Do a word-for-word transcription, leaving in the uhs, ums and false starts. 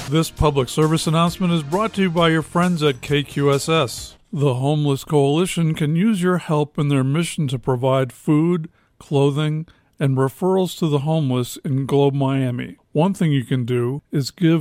This public service announcement is brought to you by your friends at K Q S S. The Homeless Coalition can use your help in their mission to provide food, clothing, and referrals to the homeless in Globe, Miami. One thing you can do is give